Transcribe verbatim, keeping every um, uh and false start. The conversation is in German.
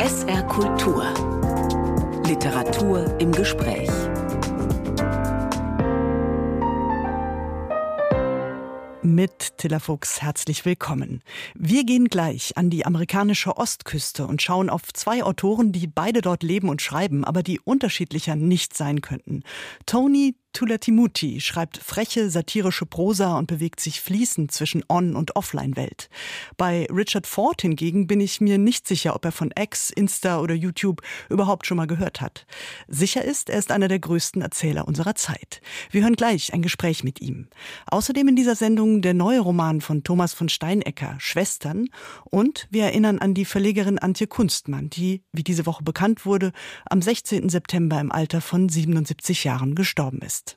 S R Kultur. Literatur im Gespräch. Mit Tilla Fuchs herzlich willkommen. Wir gehen gleich an die amerikanische Ostküste und schauen auf zwei Autoren, die beide dort leben und schreiben, aber die unterschiedlicher nicht sein könnten. Tony Tulatimuti schreibt freche, satirische Prosa und bewegt sich fließend zwischen On- und Offline-Welt. Bei Richard Ford hingegen bin ich mir nicht sicher, ob er von X, Insta oder YouTube überhaupt schon mal gehört hat. Sicher ist, er ist einer der größten Erzähler unserer Zeit. Wir hören gleich ein Gespräch mit ihm. Außerdem in dieser Sendung der neue Roman von Thomas von Steinecker, Schwestern. Und wir erinnern an die Verlegerin Antje Kunstmann, die, wie diese Woche bekannt wurde, am sechzehnten September im Alter von siebenundsiebzig Jahren gestorben ist.